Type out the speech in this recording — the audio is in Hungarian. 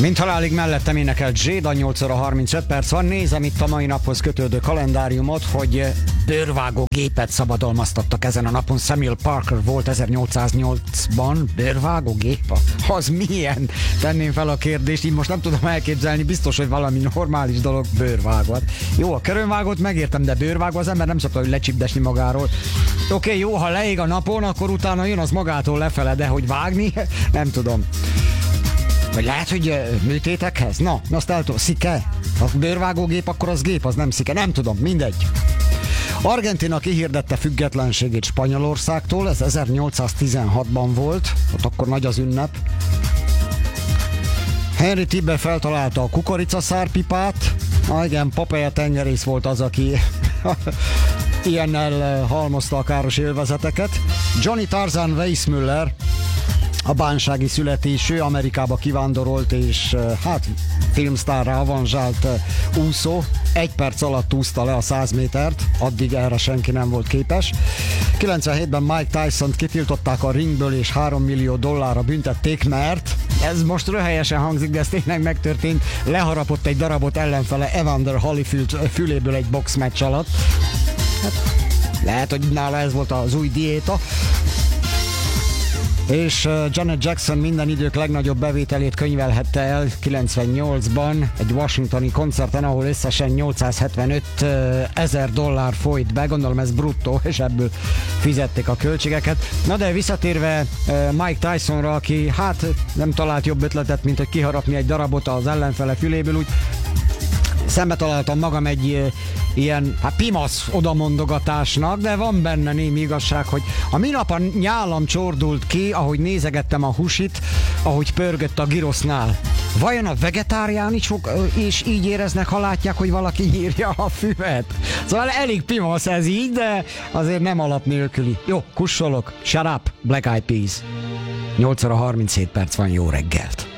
Mint halálig mellettem énekelt Zséda, 8 óra 35 perc van. Nézem itt a mai naphoz kötődő kalendáriumot, hogy bőrvágó gépet szabadalmaztattak ezen a napon. Samuel Parker volt 1808-ban. Bőrvágó gép? Az milyen? Tenném fel a kérdést, így most nem tudom elképzelni, biztos, hogy valami normális dolog bőrvágó. Jó, a körönvágót megértem, de bőrvágó az ember nem szokta, hogy lecsipdesni magáról. Oké, jó, ha leég a napon, akkor utána jön az magától lefele, de hogy vágni, nem tudom. Vagy lehet, hogy műtétekhez? Na, azt el tudom. Szike? A bőrvágógép, akkor az gép, az nem szike. Nem tudom, mindegy. Argentína kihirdette függetlenségét Spanyolországtól, ez 1816-ban volt, ott akkor nagy az ünnep. Henry Tibbe feltalálta a kukoricaszárpipát. Igen, Popeye tengerész volt az, aki ilyennel halmozta a káros élvezeteket. Johnny Tarzan Weissmuller, a bánsági születésű, Amerikába kivándorolt, és hát filmsztárrá avanzsált úszó. 1 perc alatt úszta le a 100 métert, addig erre senki nem volt képes. 97-ben Mike Tyson-t kitiltották a ringből, és $3 millió büntették, mert ez most röhelyesen hangzik, de ez tényleg megtörtént. Leharapott egy darabot ellenfele Evander Holyfield füléből egy boxmeccs alatt. Hát, lehet, hogy nála ez volt az új diéta. És Janet Jackson minden idők legnagyobb bevételét könyvelhette el 98-ban egy washingtoni koncerten, ahol összesen $875,000 folyt be, gondolom ez bruttó, és ebből fizették a költségeket. Na de visszatérve Mike Tysonra, aki hát nem talált jobb ötletet, mint hogy kiharapni egy darabot az ellenfele füléből, úgy szembe találtam magam egy ilyen pimasz odamondogatásnak, de van benne némi igazság, hogy a minap a nyálam csordult ki, ahogy nézegettem a husit, ahogy pörgött a girosznál. Vajon a vegetáriánusok is így éreznek, ha látják, hogy valaki nyírja a füvet? Szóval elég pimasz ez így, de azért nem alap nélküli. Jó, kussolok. Shut up, Black Eyed Peas. 8 óra 37 perc van, jó reggelt.